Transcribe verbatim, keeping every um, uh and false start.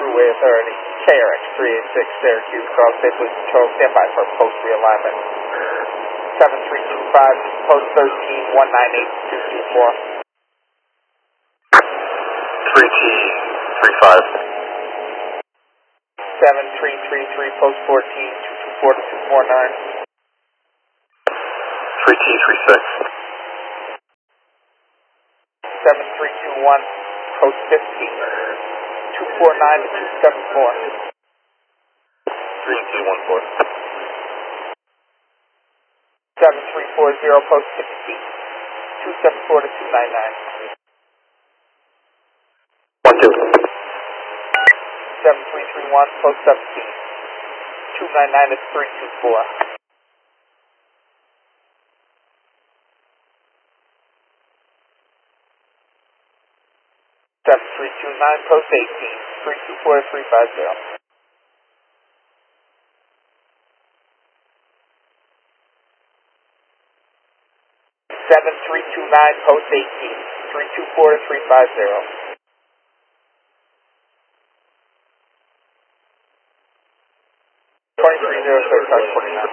Thruway Authority. K R X three eight six, Syracuse, Carl State Police Patrol, stand by for post realignment. seven three two five, post thirteen, one nine eight two two four. three T three five. seven three three three, post fourteen, two two four to two four nine. three T three six. seven three two one, post fifteen, two four nine to two seven four. three T one four. seven three four zero, post sixteen, two seven four to two nine nine. one two. seven three three one, post seventeen, two nine nine to three two four. seven three two nine, post eighteen, three two four to three five zero. seven three two nine, post eighteen, three two four to three five zero. twenty-three zero six, forty-nine.